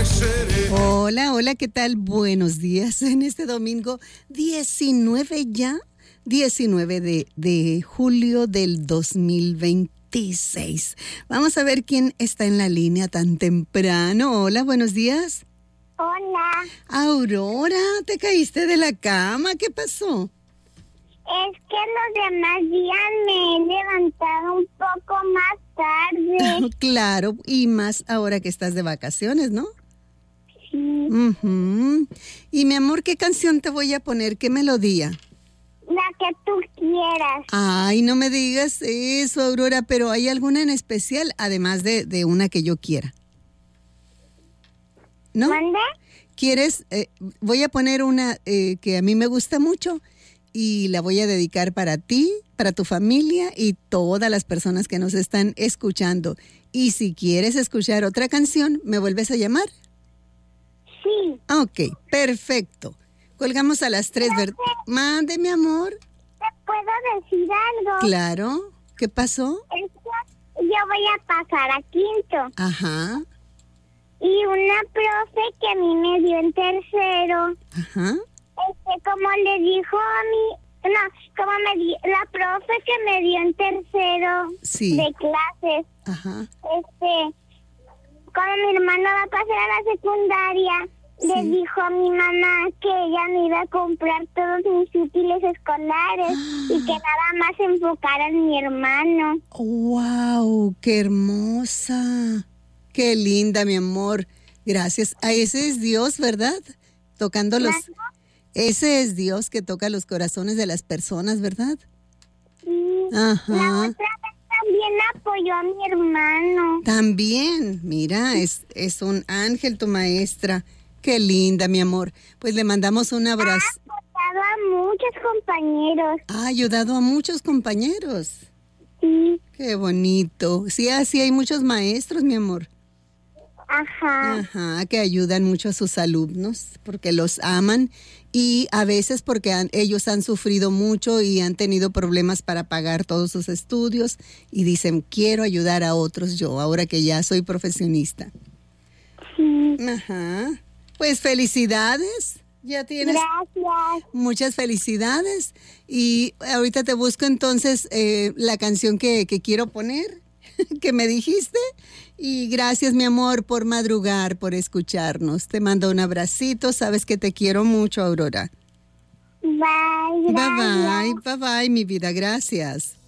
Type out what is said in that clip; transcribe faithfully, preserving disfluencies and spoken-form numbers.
Hola, hola, ¿qué tal? Buenos días en este domingo diecinueve ya, diecinueve de, de julio del dos mil veintiséis. Vamos a ver quién está en la línea tan temprano. Hola, buenos días. Hola. Aurora, ¿te caíste de la cama? ¿Qué pasó? Es que los demás días me he levantado un poco más tarde. Claro, y más ahora que estás de vacaciones, ¿no? Sí. Uh-huh. Y mi amor, ¿qué canción te voy a poner? ¿Qué melodía? La que tú quieras. Ay, no me digas eso, Aurora, pero ¿hay alguna en especial, además de, de una que yo quiera? ¿No? ¿Mande? ¿Quieres? Eh, voy a poner una eh, que a mí me gusta mucho y la voy a dedicar para ti, para tu familia y todas las personas que nos están escuchando. Y si quieres escuchar otra canción, ¿me vuelves a llamar? Sí. Ok, perfecto. Colgamos a las tres, ¿verdad? Mande, mi amor. ¿Te puedo decir algo? Claro. ¿Qué pasó? Es que yo voy a pasar a quinto. Ajá, Y una profe que a mí me dio en tercero, ajá. este, como le dijo a mí, no, como me di, la profe que me dio en tercero Sí. de clases, Ajá. este, como mi hermano va a pasar a la secundaria, Sí. le dijo a mi mamá que ella me iba a comprar todos mis útiles escolares y que nada más se enfocara en mi hermano. ¡Wow! ¡Qué hermosa! ¡Qué linda, mi amor! Gracias. A ese es Dios, ¿verdad? Tocando los... Ese es Dios que toca los corazones de las personas, ¿verdad? Y Ajá. la otra vez también apoyó a mi hermano. También, mira, es, es un ángel tu maestra. ¡Qué linda, mi amor! Pues le mandamos un abrazo. Ha apoyado a muchos compañeros. Ha ayudado a muchos compañeros. Sí. ¡Qué bonito! Sí, así hay muchos maestros, mi amor. Ajá. Ajá, que ayudan mucho a sus alumnos porque los aman y a veces porque han, ellos han sufrido mucho y han tenido problemas para pagar todos sus estudios y dicen, quiero ayudar a otros yo, ahora que ya soy profesionista. Sí. Ajá, pues felicidades, ya tienes Gracias. muchas felicidades y ahorita te busco entonces eh, la canción que, que quiero poner, que me dijiste. Y gracias, mi amor, por madrugar, por escucharnos. Te mando un abracito. Sabes que te quiero mucho, Aurora. Bye. Bye, Gracias. bye, bye, bye, mi vida. Gracias.